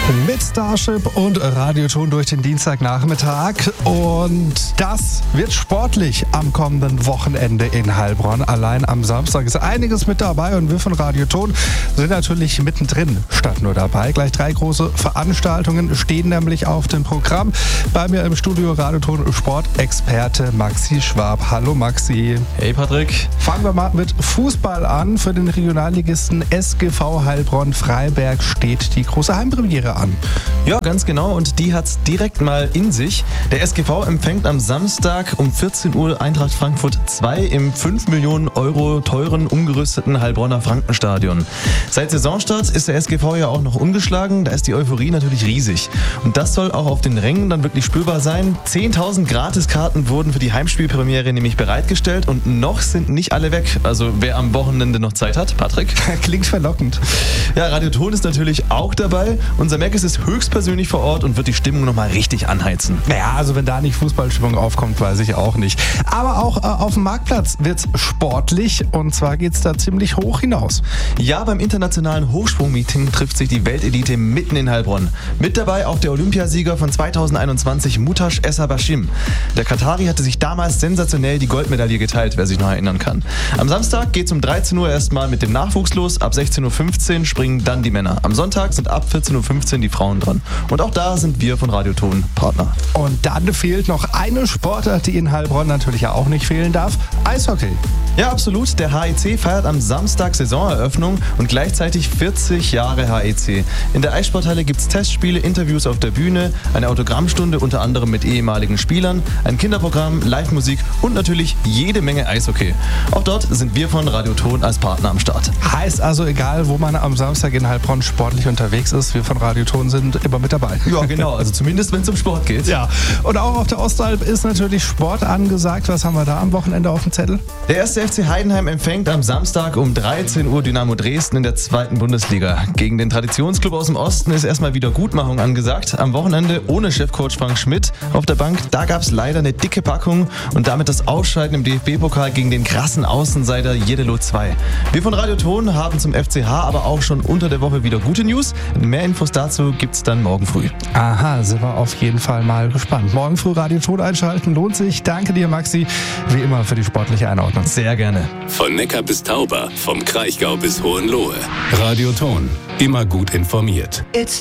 Mit Starship und Radioton durch den Dienstagnachmittag. Und das wird sportlich am kommenden Wochenende in Heilbronn. Allein am Samstag ist einiges mit dabei und wir von Radioton sind natürlich mittendrin statt nur dabei. Gleich 3 große Veranstaltungen stehen nämlich auf dem Programm. Bei mir im Studio Radioton Sportexperte Maxi Schwab. Hallo Maxi. Hey Patrick. Fangen wir mal mit Fußball an. Für den Regionalligisten SGV Heilbronn-Freiberg steht die große Heimpremiere an. Ja, ganz genau. Und die hat's direkt mal in sich. Der SGV empfängt am Samstag um 14 Uhr Eintracht Frankfurt 2 im 5 Millionen Euro teuren, umgerüsteten Heilbronner Frankenstadion. Seit Saisonstart ist der SGV ja auch noch ungeschlagen. Da ist die Euphorie natürlich riesig. Und das soll auch auf den Rängen dann wirklich spürbar sein. 10.000 Gratiskarten wurden für die Heimspielpremiere nämlich bereitgestellt und noch sind nicht alle weg. Also wer am Wochenende noch Zeit hat, Patrick? Klingt verlockend. Ja, Radioton ist natürlich auch dabei. Unser Mac ist höchstpersönlich vor Ort und wird die Stimmung nochmal richtig anheizen. Naja, also wenn da nicht Fußballstimmung aufkommt, weiß ich auch nicht. Aber auch auf dem Marktplatz wird's sportlich und zwar geht's da ziemlich hoch hinaus. Ja, beim internationalen Hochsprungmeeting trifft sich die Weltelite mitten in Heilbronn. Mit dabei auch der Olympiasieger von 2021, Mutaş Essabaşim. Der Katari hatte sich damals sensationell die Goldmedaille geteilt, wer sich noch erinnern kann. Am Samstag geht's um 13 Uhr erstmal mit dem Nachwuchs los. Ab 16.15 Uhr springen dann die Männer. Am Sonntag sind ab 14.15 Uhr die Frauen dran. Und auch da sind wir von Radioton Partner. Und dann fehlt noch eine Sportart, die in Heilbronn natürlich ja auch nicht fehlen darf: Eishockey. Ja, absolut. Der HEC feiert am Samstag Saisoneröffnung und gleichzeitig 40 Jahre HEC. In der Eissporthalle gibt es Testspiele, Interviews auf der Bühne, eine Autogrammstunde unter anderem mit ehemaligen Spielern, ein Kinderprogramm, Live-Musik und natürlich jede Menge Eishockey. Auch dort sind wir von Radioton als Partner am Start. Heißt also, egal wo man am Samstag in Heilbronn sportlich unterwegs ist, wir von Radioton sind immer mit dabei. Ja, genau. Also zumindest, wenn es um Sport geht. Ja, und auch auf der Ostalb ist natürlich Sport angesagt. Was haben wir da am Wochenende auf dem Zettel? Der erste FC Heidenheim empfängt am Samstag um 13 Uhr Dynamo Dresden in der 2. Bundesliga. Gegen den Traditionsclub aus dem Osten ist erstmal Wiedergutmachung angesagt. Am Wochenende ohne Chefcoach Frank Schmidt auf der Bank. Da gab es leider eine dicke Packung und damit das Ausscheiden im DFB-Pokal gegen den krassen Außenseiter Jeddelo 2. Wir von Radioton haben zum FCH aber auch schon unter der Woche wieder gute News. Mehr Infos dazu gibt's dann morgen früh. Aha, sind wir auf jeden Fall mal gespannt. Morgen früh Radioton einschalten, lohnt sich. Danke dir, Maxi, wie immer für die sportliche Einordnung. Sehr gerne. Von Neckar bis Tauber, vom Kraichgau bis Hohenlohe. Radioton, immer gut informiert. It's